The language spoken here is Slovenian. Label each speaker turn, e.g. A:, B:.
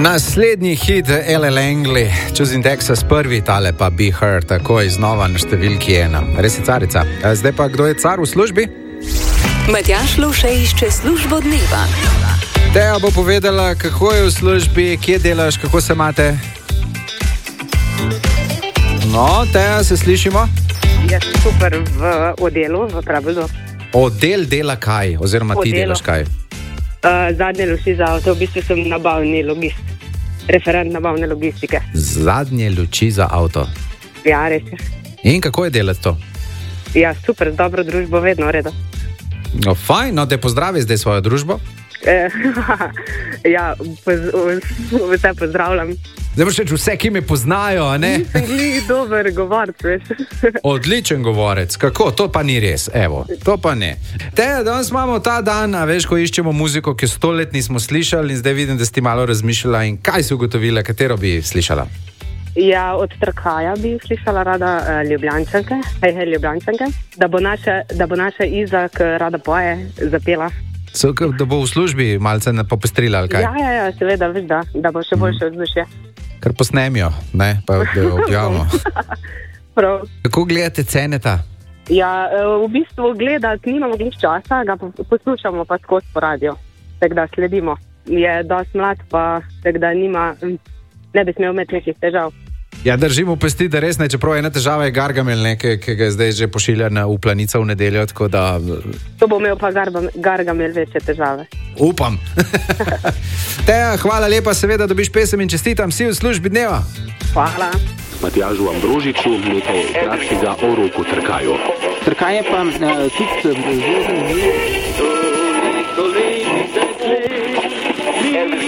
A: Naslednji hit Ella Langley, Choosing Texas, prvi tale pa Be Her, takoj znova na številki 1. Res je carica. Zdaj pa, kdo je car v službi?
B: Matjaž Lovše išče službo dneva.
A: Teja bo povedala, kako je v službi, kje delaš, kako se imate. No, Teja, se slišimo?
C: Jaz super v odelu, v Pravildu.
A: Odel dela kaj? Oziroma ti delaš kaj?
C: Zadnje luči za avto, v bistvu sem nabavni logist. Referent nabavne logistike.
A: Zadnje luči za avto?
C: Ja, res je.
A: In kako je delati to?
C: Ja, super, dobro družbo, vedno redo.
A: No, fajn, no te pozdravi zdaj svojo družbo.
C: Ja, vse pozdravljam.
A: Zdaj boš reči vse, ki me poznajo, a ne?
C: Nisem glih dober govorc, veš.
A: Odličen govorec, kako? To pa ni res, evo, to pa ne. Teja, danes imamo ta dan, a veš, ko iščemo muziko, ki 100 let nismo slišali in zdaj vidim, da si ti malo razmišljala in kaj si ugotovila, katero bi slišala?
C: Ja, od Trkaja bi slišala rada Ljubljančanke, Ljubljančanke, da bo naša Izak rada poje, zapela.
A: Da bo v službi malce popestrila, ali kaj?
C: Ja, seveda, veš da bo še boljše vzdušje.
A: Kar posnemijo, ne, pa da jo objavimo.
C: Prav.
A: Kako gledate Ceneta?
C: Ja, v bistvu gledati nimamo glih časa, ga poslušamo pa skozi po radio, tako da sledimo. Je dosti mlad, pa tako da ne bi smel imeti nekih težav.
A: Ja, držimo pesti, da res ne, čeprav ena težava je Gargamel, ki ga zdaj že pošilja v Planico v nedeljo, tako da...
C: To bo imel pa Gargamel večje težave.
A: Upam. Teja, hvala lepa, seveda dobiš pesem in čestitam si v službi dneva.
C: Hvala.
D: Matjažu Ambrožiču nekaj kratkega o roku Trkaju.
E: Trkaj je pa tudi